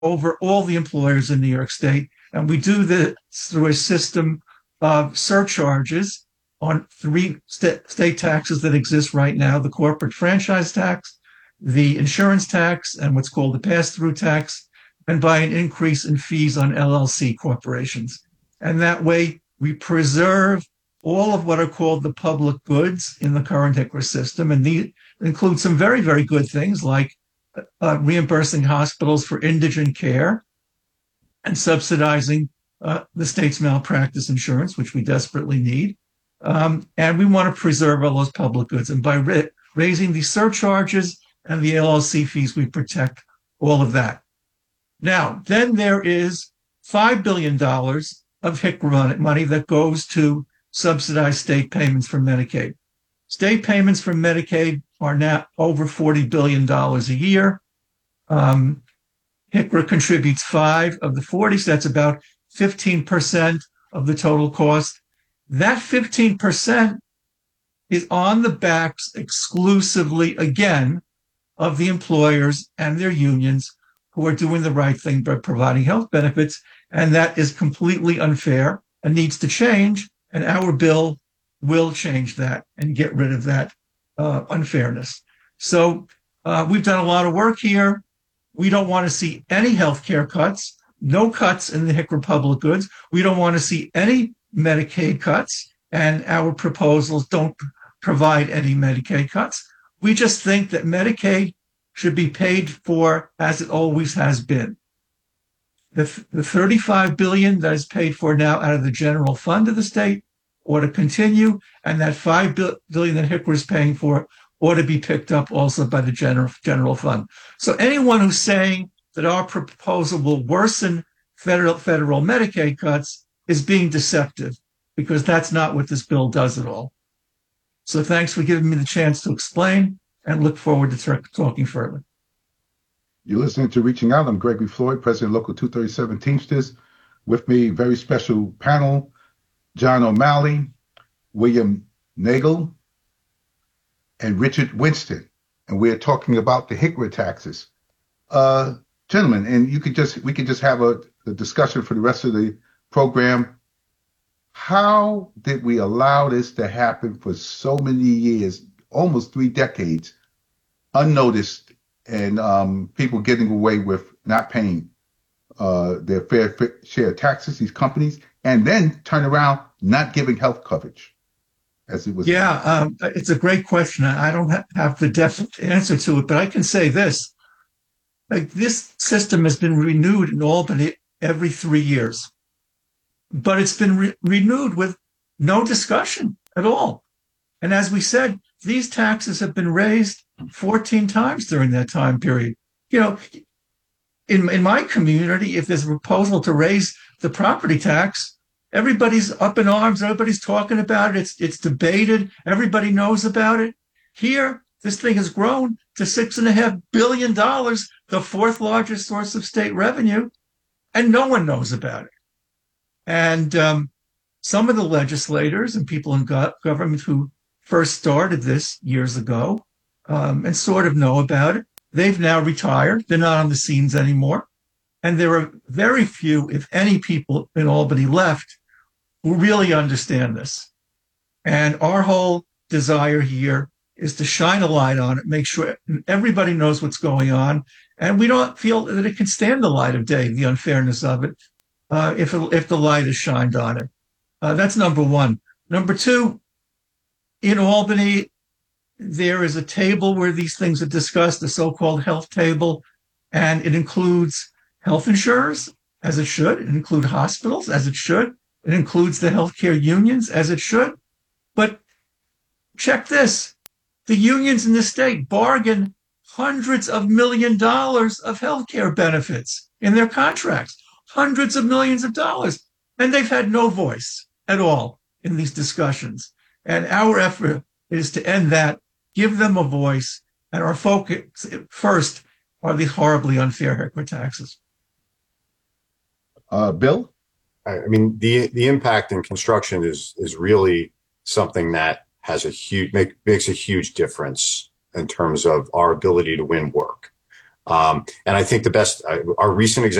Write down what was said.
over all the employers in New York State. And we do this through a system of surcharges on three state taxes that exist right now: the corporate franchise tax, the insurance tax, and what's called the pass-through tax, and by an increase in fees on LLC corporations. And that way we preserve all of what are called the public goods in the current HCRA system. And these include some very, very good things like reimbursing hospitals for indigent care and subsidizing the state's malpractice insurance, which we desperately need. And we want to preserve all those public goods. And by raising the surcharges and the LLC fees, we protect all of that. Now, then there is $5 billion of HCRA money that goes to subsidize state payments for Medicaid. State payments for Medicaid are now over $40 billion a year. HCRA contributes 5 of the 40, so that's about 15% of the total cost. That 15% is on the backs exclusively, again, of the employers and their unions who are doing the right thing by providing health benefits. And that is completely unfair and needs to change. And our bill will change that and get rid of that unfairness. So we've done a lot of work here. We don't want to see any healthcare cuts, no cuts in the HCRA public goods. We don't want to see any Medicaid cuts, and our proposals don't provide any Medicaid cuts. We just think that Medicaid should be paid for as it always has been. The $35 billion that is paid for now out of the general fund of the state ought to continue, and that $5 billion that HCRA is paying for ought to be picked up also by the general fund. So anyone who's saying that our proposal will worsen federal Medicaid cuts is being deceptive, because that's not what this bill does at all. So thanks for giving me the chance to explain, and look forward to talking further. You're listening to Reaching Out. I'm Gregory Floyd, President of Local 237 Teamsters. With me, very special panel, John O'Malley, William Nagel, and Richard Winston. And we're talking about the HCRA taxes. Gentlemen, and we could just have a discussion for the rest of the program. How did we allow this to happen for so many years, almost 3 decades, unnoticed, and people getting away with not paying their fair share of taxes, these companies, and then turn around not giving health coverage, as it was? Yeah, it's a great question. I don't have the definite answer to it, but I can say this. Like, this system has been renewed in Albany every 3 years, but it's been renewed with no discussion at all. And as we said, these taxes have been raised 14 times during that time period. You know, in my community, if there's a proposal to raise the property tax, everybody's up in arms. Everybody's talking about it. It's debated. Everybody knows about it. Here, this thing has grown to $6.5 billion, the 4th largest source of state revenue, and no one knows about it. And some of the legislators and people in government who first started this years ago and sort of know about it, they've now retired. They're not on the scenes anymore. And there are very few, if any, people in Albany left who really understand this. And our whole desire here is to shine a light on it, make sure everybody knows what's going on. And we don't feel that it can stand the light of day, the unfairness of it, if the light is shined on it. That's number one. Number two, in Albany, there is a table where these things are discussed, the so-called health table, and it includes health insurers, as it should. It includes hospitals, as it should. It includes the healthcare unions, as it should. But check this. The unions in the state bargain hundreds of millions of dollars of healthcare benefits in their contracts, hundreds of millions of dollars. And they've had no voice at all in these discussions. And our effort is to end that, give them a voice, and our focus first are the horribly unfair HCRA taxes. Bill? I mean, the impact in construction is really something that has makes a huge difference in terms of our ability to win work. And I think our recent example